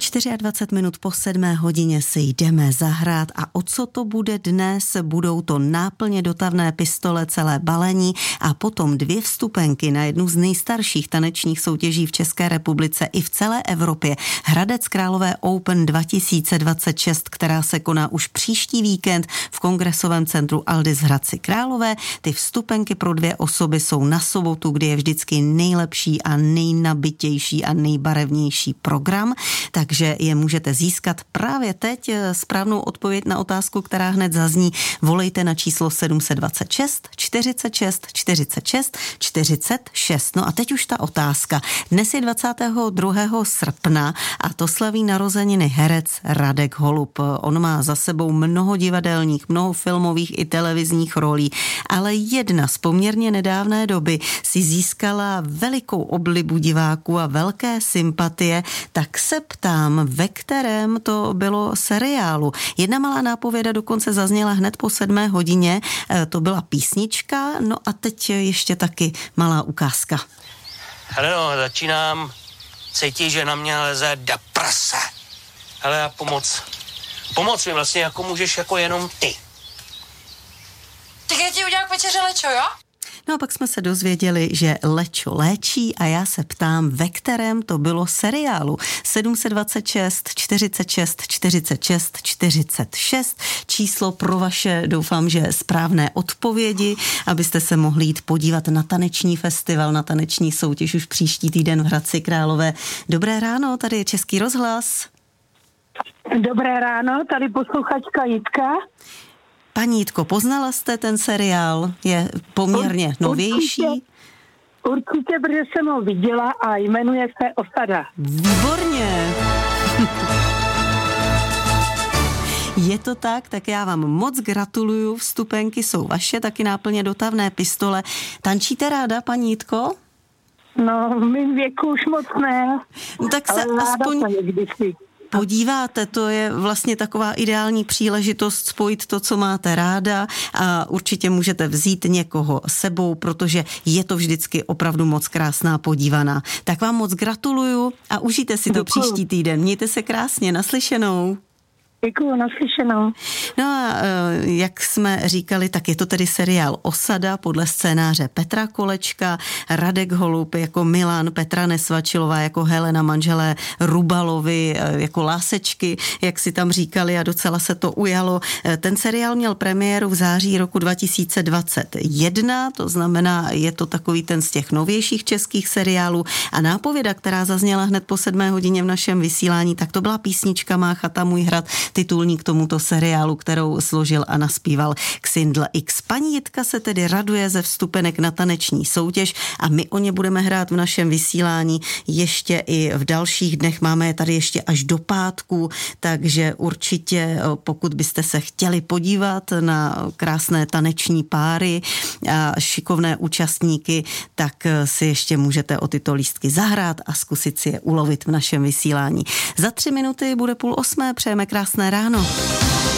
24 minut po 7 hodině si jdeme zahrát a o co to bude dnes? Budou to náplně dotavné pistole, celé balení a potom 2 vstupenky na jednu z nejstarších tanečních soutěží v České republice i v celé Evropě. Hradec Králové Open 2026, která se koná už příští víkend v Kongresovém centru Aldis v Hradci Králové. Ty vstupenky pro 2 osoby jsou na sobotu, kdy je vždycky nejlepší a nejnabitější a nejbarevnější program, takže je můžete získat právě teď. Správnou odpověď na otázku, která hned zazní, volejte na číslo 726 46 46 46. No a teď už ta otázka. Dnes je 22. srpna a to slaví narozeniny herec Radek Holub. On má za sebou mnoho divadelních, mnoho filmových i televizních rolí, ale jedna z poměrně nedávné doby si získala velikou oblibu diváků a velké sympatie, tak se ptám, ve kterém to bylo seriálu. Jedna malá nápověda dokonce zazněla hned po 7 hodině, to byla písnička, no a teď ještě taky malá ukázka. Hele no, začínám cítit, že na mě leze deprese. Hele a pomoc mi vlastně jako můžeš jako jenom ty. Tak já ti udělám k večeře lečo, jo? No a pak jsme se dozvěděli, že lečo léčí a já se ptám, ve kterém to bylo seriálu. 726 46 46 46, číslo pro vaše, doufám, že správné odpovědi, abyste se mohli jít podívat na taneční festival, na taneční soutěž už příští týden v Hradci Králové. Dobré ráno, tady je Český rozhlas. Dobré ráno, tady posluchačka Jitka. Paní Jitko, poznala jste ten seriál? Je poměrně novější? Určitě, protože jsem ho viděla a jmenuje se Osada. Výborně! Je to tak já vám moc gratuluju, vstupenky jsou vaše, taky náplně dotavné pistole. Tančíte ráda, paní Jitko? No, v mým věku už moc ne. No, tak se aspoň podíváte, to je vlastně taková ideální příležitost spojit to, co máte ráda a určitě můžete vzít někoho sebou, protože je to vždycky opravdu moc krásná podívaná. Tak vám moc gratuluju a užijte si to příští týden. Mějte se krásně, naslyšenou. Děkuju, naslyšenou. No a jak jsme říkali, tak je to tedy seriál Osada podle scénáře Petra Kolečka, Radek Holub jako Milan, Petra Nesvačilová jako Helena, manželé Rubalovi jako Lásečky, jak si tam říkali a docela se to ujalo. Ten seriál měl premiéru v září roku 2021, to znamená, je to takový ten z těch novějších českých seriálů a nápověda, která zazněla hned po 7 hodině v našem vysílání, tak to byla písnička Má chata můj hrad, titulník tomuto seriálu, kterou složil a naspíval Xindl X. Paní Jitka se tedy raduje ze vstupenek na taneční soutěž a my o ně budeme hrát v našem vysílání ještě i v dalších dnech. Máme je tady ještě až do pátku, takže určitě, pokud byste se chtěli podívat na krásné taneční páry a šikovné účastníky, tak si ještě můžete o tyto lístky zahrát a zkusit si je ulovit v našem vysílání. Za 3 minuty bude 7:30, přejeme krásné ráno.